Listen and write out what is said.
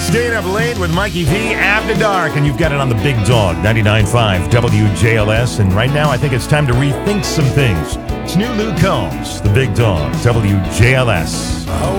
Staying up late with Mikey V after dark, and you've got it on the Big Dog 99.5 WJLS. And right now, I think it's time to rethink some things. It's new Luke Combs, the Big Dog WJLS.